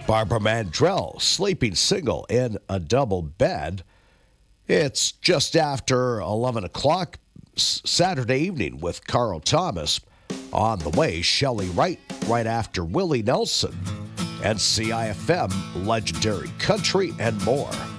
Barbara Mandrell sleeping single in a double bed. It's just after 11 o'clock Saturday evening with Carl Thomas. On the way, Shelley Wright right after Willie Nelson. And CIFM, Legendary Country, and more.